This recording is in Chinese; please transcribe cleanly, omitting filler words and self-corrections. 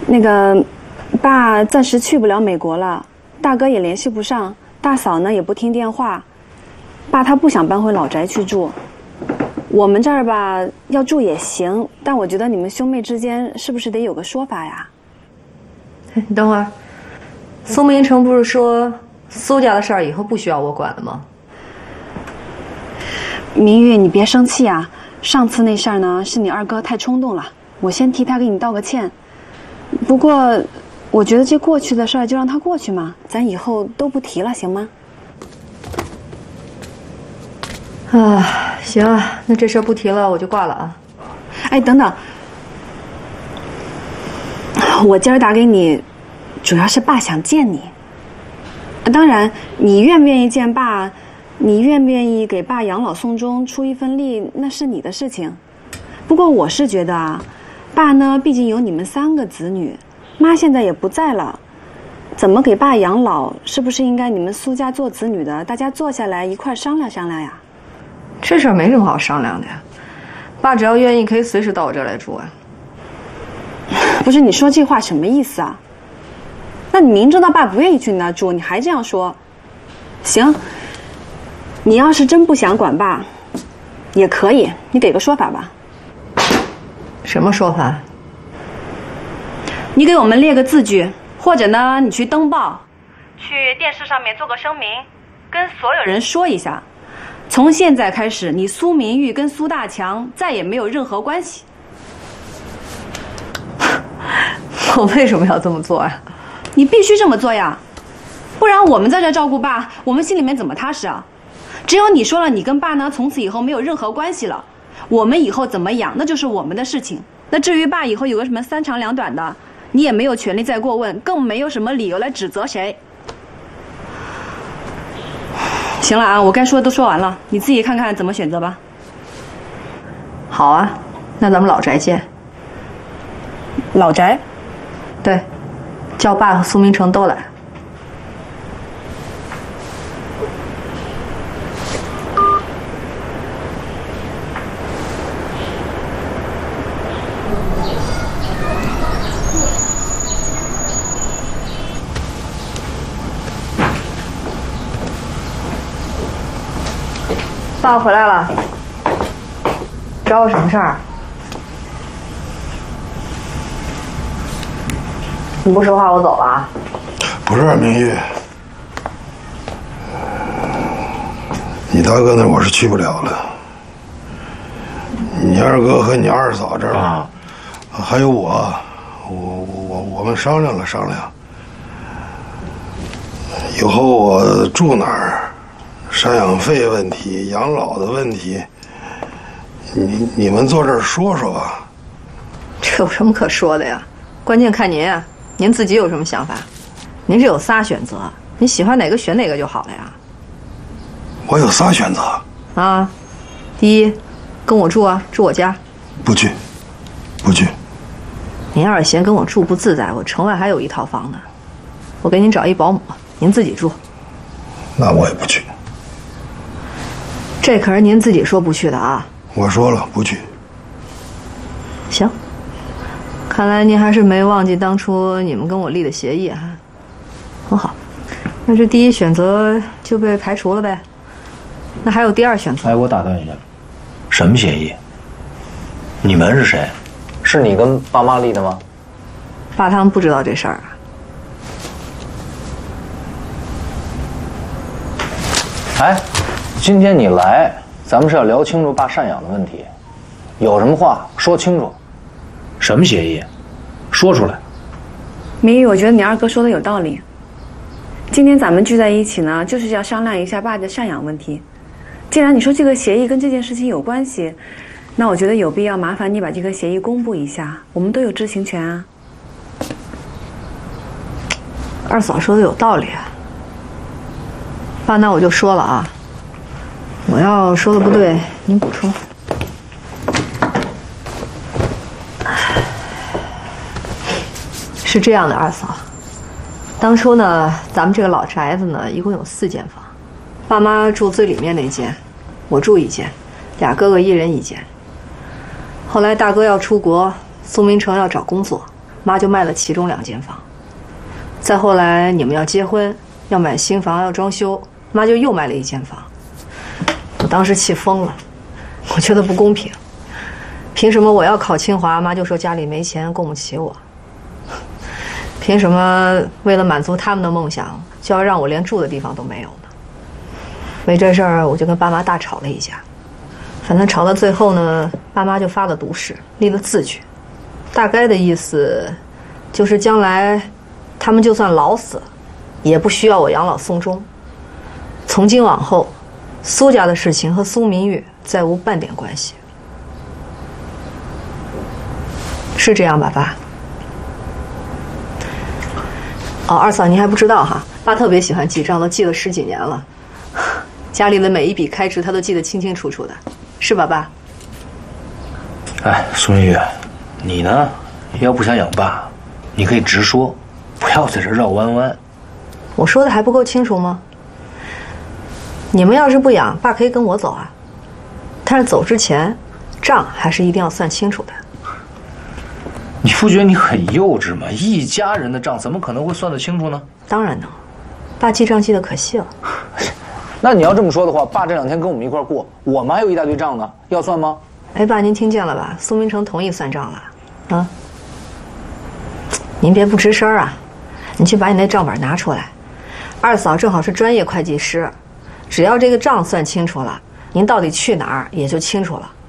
那个，爸暂时去不了美国了，大哥也联系不上，大嫂呢也不听电话，爸他不想搬回老宅去住。我们这儿吧，要住也行，但我觉得你们兄妹之间是不是得有个说法呀？ 你等会儿，苏明成不是说苏家的事儿以后不需要我管了吗？ 明玉，你别生气啊！上次那事儿呢，是你二哥太冲动了，我先替他给你道个歉。不过，我觉得这过去的事儿就让它过去嘛，咱以后都不提了，行吗？ 啊，行啊，那这事儿不提了，我就挂了啊。 哎，等等，我今儿打给你，主要是爸想见你。当然，你愿不愿意见爸，你愿不愿意给爸养老送终出一份力，那是你的事情。不过我是觉得啊，爸呢，毕竟有你们3个子女，妈现在也不在了，怎么给爸养老，是不是应该你们苏家做子女的，大家坐下来一块商量商量呀？ 这事儿没什么好商量的呀，爸只要愿意，可以随时到我这儿来住啊。 不是，你说这话什么意思啊？那你明知道爸不愿意去你那住，你还这样说？行，你要是真不想管爸，也可以，你给个说法吧。 什么说法？ 你给我们列个字据，或者呢，你去登报，去电视上面做个声明，跟所有人说一下。从现在开始，你苏明玉跟苏大强再也没有任何关系。 我为什么要这么做呀？ 你必须这么做呀，不然我们在这照顾爸，我们心里面怎么踏实啊？只有你说了，你跟爸呢，从此以后没有任何关系了，我们以后怎么养，那就是我们的事情。那至于爸以后有个什么3长2短的，你也没有权利再过问，更没有什么理由来指责谁。行了啊，我该说的都说完了，你自己看看怎么选择吧。 好啊，那咱们老宅见。 老宅？ 对，叫爸和苏明成都来。爸回来了，找我什么事儿？你不说话，我走了啊？ 不是明玉，你大哥那我是去不了了。你二哥和你二嫂这儿啊，还有我们商量了商量，以后我住哪儿？赡养费问题、养老的问题，你们坐这儿说说吧。 这有什么可说的呀？关键看您啊，您自己有什么想法？您这有仨选择，你喜欢哪个选哪个就好了呀。 我有仨选择啊，第一，跟我住啊，住我家。 不去，不去。 您要是嫌跟我住不自在，我城外还有一套房呢，我给您找一保姆，您自己住。 那我也不去。 这可是您自己说不去的啊！ 我说了不去。 行，看来您还是没忘记当初你们跟我立的协议啊。很好，那这第一选择就被排除了呗。那还有第二选择。 哎，我打断一下，什么协议？你们是谁？是你跟爸妈立的吗？ 爸他们不知道这事儿啊。 哎。今天你来，咱们是要聊清楚爸赡养的问题，有什么话说清楚。什么协议？说出来。 明玉，我觉得你二哥说的有道理。今天咱们聚在一起呢，就是要商量一下爸的赡养问题。既然你说这个协议跟这件事情有关系，那我觉得有必要麻烦你把这个协议公布一下，我们都有知情权啊。 二嫂说的有道理啊。爸，那我就说了啊。我要说的不对，您补充。是这样的，二嫂，当初呢，咱们这个老宅子呢，一共有4间房，爸妈住最里面那间，我住一间，俩哥哥一人一间。后来大哥要出国，苏明成要找工作， 妈就卖了其中2间房。再后来你们要结婚，要买新房，要装修，妈就又卖了1间房。我当时气疯了，我觉得不公平。凭什么我要考清华，妈就说家里没钱供不起我？凭什么为了满足他们的梦想，就要让我连住的地方都没有呢？为这事儿，我就跟爸妈大吵了一架。反正吵到最后呢，爸妈就发了毒誓，立了字据，大概的意思就是将来他们就算老死，也不需要我养老送终。从今往后，苏家的事情和苏明玉再无半点关系。是这样吧，爸？哦，二嫂，您还不知道哈，爸特别喜欢记账，都记了10几年了，家里的每一笔开支他都记得清清楚楚的，是吧，爸？ 哎，苏明玉，你呢，要不想养爸，你可以直说，不要在这绕弯弯。 我说的还不够清楚吗？你们要是不养，爸可以跟我走啊，但是走之前，账还是一定要算清楚的。 你不觉得你很幼稚吗？一家人的账怎么可能会算得清楚呢？ 当然能，爸记账记得可细了。 那你要这么说的话，爸这2天跟我们一块过，我们还有一大堆账呢，要算吗？ 哎，爸，您听见了吧？苏明成同意算账了，啊？您别不吱声啊！你去把你那账本拿出来。二嫂正好是专业会计师，只要这个账算清楚了，您到底去哪儿也就清楚了。